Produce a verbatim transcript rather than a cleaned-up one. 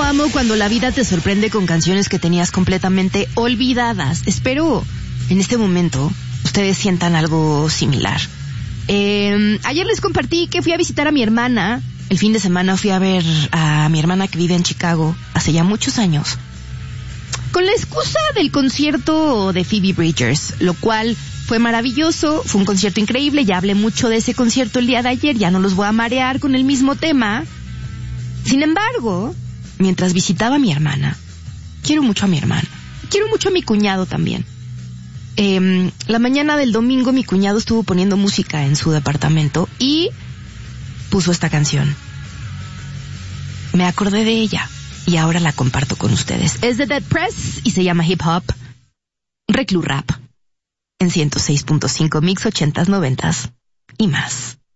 amo cuando la vida te sorprende con canciones que tenías completamente olvidadas. Espero en este momento ustedes sientan algo similar. Eh, ayer les compartí que fui a visitar a mi hermana. El fin de semana fui a ver a mi hermana que vive en Chicago hace ya muchos años, con la excusa del concierto de Phoebe Bridgers, lo cual fue maravilloso, fue un concierto increíble. Ya hablé mucho de ese concierto el día de ayer, ya no los voy a marear con el mismo tema. Sin embargo, mientras visitaba a mi hermana, quiero mucho a mi hermana, quiero mucho a mi cuñado también. Eh, la mañana del domingo mi cuñado estuvo poniendo música en su departamento y puso esta canción. Me acordé de ella y ahora la comparto con ustedes. Es de Dead Press y se llama Hip Hop Reclu Rap en ciento seis punto cinco Mix ochentas, noventas y más.